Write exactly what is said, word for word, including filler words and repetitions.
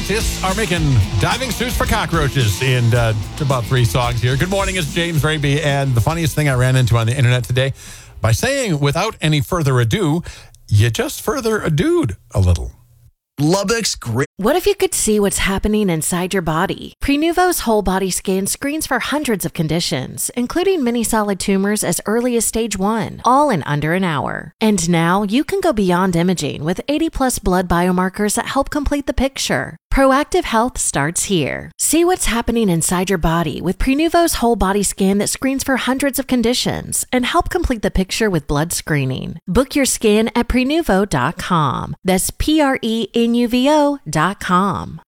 scientists are making diving suits for cockroaches in uh, about three songs here. Good morning, it's James Raby, and the funniest thing I ran into on the internet today, by saying without any further ado, you just further adoed a little. Lubbock's great. What if you could see what's happening inside your body? Prenuvo's whole body scan screens for hundreds of conditions, including many solid tumors as early as stage one, all in under an hour. And now you can go beyond imaging with eighty plus blood biomarkers that help complete the picture. Proactive health starts here. See what's happening inside your body with Prenuvo's whole body scan that screens for hundreds of conditions and help complete the picture with blood screening. Book your scan at prenuvo dot com. That's P R E N U V O dot com.